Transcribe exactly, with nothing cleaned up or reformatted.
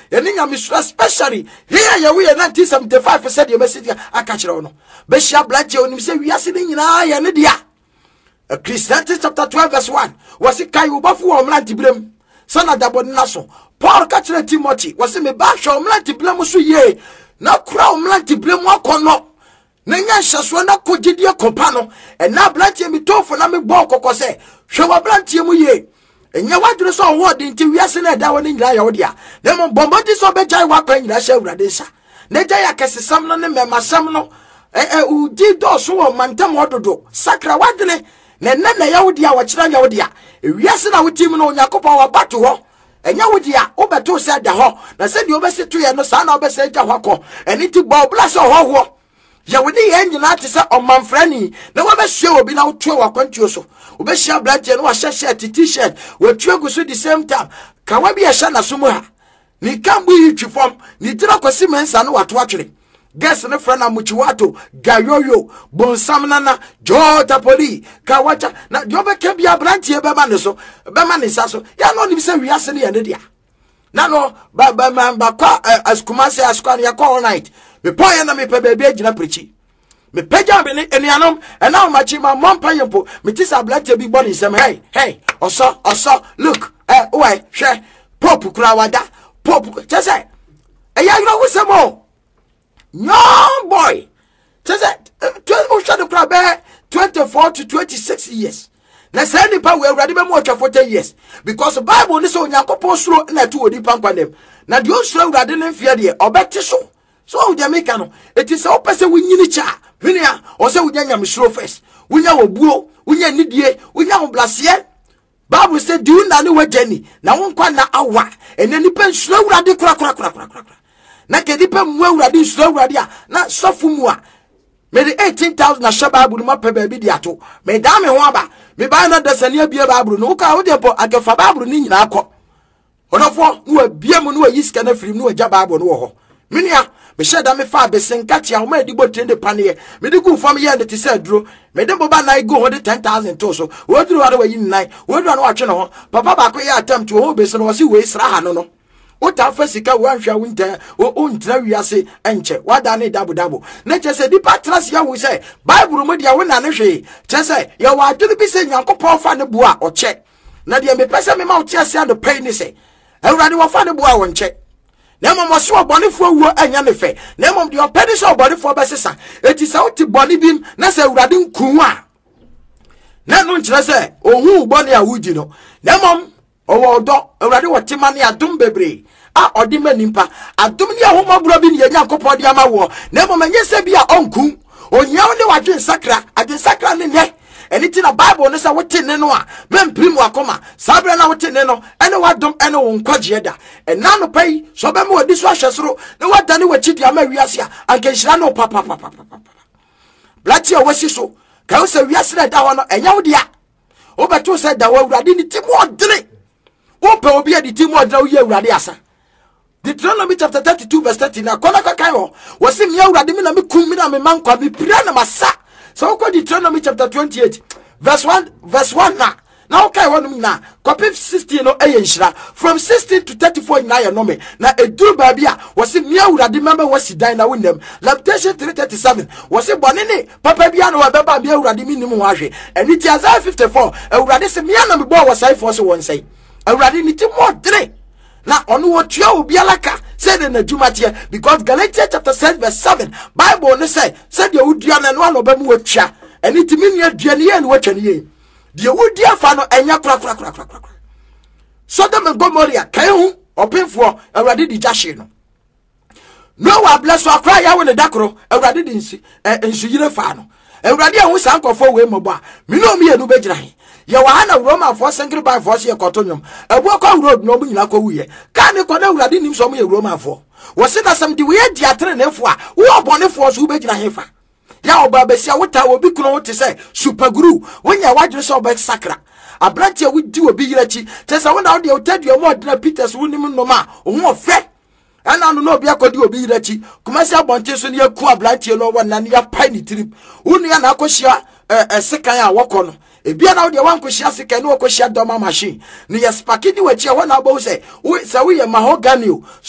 yɛne nyamesuro, especially here ya we nineteen seventy-five said you message akachira no be hia blache onim sɛ wiase ne nyinaa yɛ ne dia. Christianity chapter twelve verse one was it kai ubafo wo mlanti blem sana dabo naso. Paul kachira Timothy was me ba hwe mlanti blem so ye na kura mlanti blem akono na nya hyeso na kogidie kopa no ɛna blanti mi tofo na me bo kokɔ sɛ hwe wa blanti mu ye enya wadure so wo de nti wiase na da wo ne nyira ya wo dia na mo bombodi so be jai wa kwa nyira hye awurade nsa na jai akesesam no ne memasam no eh eh udi do so wo mantam ododo sakra wadene na na na ya wo dia wo kyira ya wo dia wiase na wo tim no Onyankopɔn wa bato ho enya wo dia wo beto se da ho na se de obese to ye no sa na obese ja ho akɔ eni ti bo blase ho ho ya wo di ye nyina te se omanfrani na wo be hye obi na wo tuo wa kwantuo so wo be hye ablante no wa hye shirt t-shirt wo tuo guso the same time ka wa bi ye hye na so mu ha ni kambu yi twifom ni tira kwasi mensa no wato atwere guess ne friend amuchiwato gayoyo bonsam nana jota poli kawacha na jobe kebia brantie beba ne so bema ne sa so ya no ni se wiase ne ya ne dia na no ba ba man ba kwa askumase askwan ya kwa all night me poye na me pe bebe agina prechi me peja be ne enuanom e na ma chi ma mompa yempo me tisa brantie bi body sem hey hey oso oso look eh why hwe pop kura wada pop chese e ya yiro wusemo young boy, twenty-four to twenty-six years. Na say nipa we awurade be mo atwa forty years because the Bible ni so Onyankopɔn suro na tu odi pankwanem. Na de osuro awurade ne mfia de obete so. So wo de make no. It is so pese wunyini cha. Hwenia, o se wunya nyamesuro first. Wunya obuo, wunya nidie, wunya oblasie. Bible say do na ne wagani. Na wonkwa na awa. Ene nipa nsuro awurade kura kura kura kura kura. Na kedipa mu awurade nsuro awurade a na sofu mu a me de eighteen thousand na shaba Bible ma pe baabi de ato me da me ho aba me ba na dasani abie Bible no ka wo de po agafa Bible ni nyina akọ odofo no abie mu no ayi sika na firim no agya Bible no wo ho menia me sheda me fa besenka tia ho ma di botre de pane me de gu fam ye de tise aduro me de boba na go ho de ten thousand to so wo duru wa de wayi nine wo duru na wa twe no ho papa ba ko ye attempt wo be so no si we sra ha no no Ota fasika wanhwa wunta o ntra wiase enche wada ne dabo dabo na chese di patras ya wo se Bible mu dia wo na ne hwe chese ya wa aduru bi se Nyankopɔn fa ne bo a oche na dia me pese me ma wo tia se ando pay ni se awurade wo fa ne bo a wo nche na mom so obonefo wuo anya ne fe na mom dia pedi so obonefo besesa eti se wo ti boni bim na se awurade nkun a na no nkyere se ohun boni a wuji no na mom owo do awurade wo tema ne adom bebre a odima nimpa adom ne ahomabro bi ne Nyankopɔn de ama wo na mom anye se bia onku onyaw ne wadwen sakra ade sakra ne ne eni na Bible ne se wote ne no a memprim wakoma sabra na wote ne no ene wadom ene wo nkwaje da ena no pai so be me wadi so ahwesoro ne wadane wachidi ama wiase a ankenhira no papa papa papa blati o wasi so ka wo se wiase da ho no enya wo dia wo beto se da wo awurade ni ti mo odre wo pe obi adi ti mo odre wo ye awurade asa Deuteronomy chapter thirty-two verse thirty na kona kakai ho wo se me awurade me na me kum me na me mankwa me pira na masa so ko Deuteronomy chapter twenty-eight verse one verse one na na okay wonum na copy sixteen no eyenhira from sixteen to thirty-four na ye no me na eduru ba bia wo se me awurade member wasi dan na wonam Lamentation three thirty-seven wo se bone ne papa bia na wa beba bia awurade minim ho ahwe eni ti Isaiah fifty-four awurade se me na me bo wo sai fo so won sai awurade ni ti mo dre na onu wo tua obi alaka say the najumatie because Galatians chapter six verse seven Bible ne say say the udua na no no ba mu watua eni ti mini adua ne ye ne watwa ne ye de wudia fa no enya kra kra kra kra kra Sodom and Gomorrah kai hu opemfo awurade di jahye no no wa bless wa kra ya wo ne dakoro awurade di nsi ensu yire fa no awurade a hu sankofo we mobo a me no me ye no begira he ye wa ha na Roma for single by force ye kotonyom ebu kwa road no bu nyina kwa wuye ka ne koda awurade nim so mo ye Roma for wo se na sam di we di atre nefo a wo obonefo so begira he fa ya oba besia wota obi kuno wote say super guru wonya wadwere so oba sakra abrante wudi obi yirachi tesa wona wode otadua mo odina Peters wonim no ma wo fe ana no no obi akodi obi yirachi kumasi abonte so ne yaku abrante no wona ne ya pai ni trip wonu ya na akohia eh sekan a wokono ebia na wode wankohia sekan no akohia doma machine ne ya spakidi wachi wona abo say we say we mahogany